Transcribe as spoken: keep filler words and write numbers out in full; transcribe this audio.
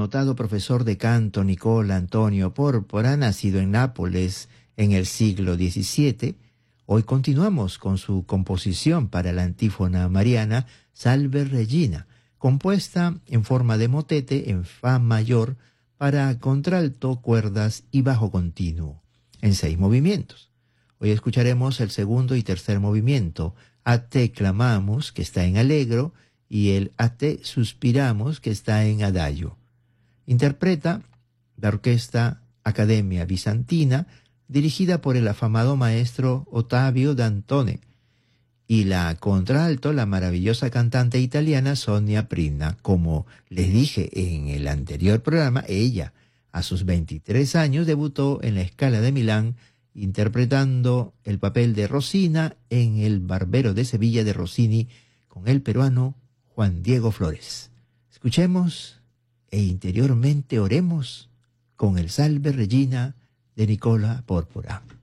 notado profesor de canto Nicola Antonio Pórpora, nacido en Nápoles en el siglo diecisiete, hoy continuamos con su composición para la antífona mariana Salve Regina, compuesta en forma de motete en fa mayor para contralto, cuerdas y bajo continuo, en seis movimientos. Hoy escucharemos el segundo y tercer movimiento, A te clamamos, que está en allegro, y el A te suspiramos, que está en adagio. Interpreta la Orquesta Academia Bizantina, dirigida por el afamado maestro Ottavio Dantone, y la contralto, la maravillosa cantante italiana Sonia Prina. Como les dije en el anterior programa, ella, a sus veintitrés años, debutó en la Scala de Milán, interpretando el papel de Rosina en El Barbero de Sevilla de Rossini con el peruano Juan Diego Flores. Escuchemos e interiormente oremos con el Salve Regina de Nicola Pórpora.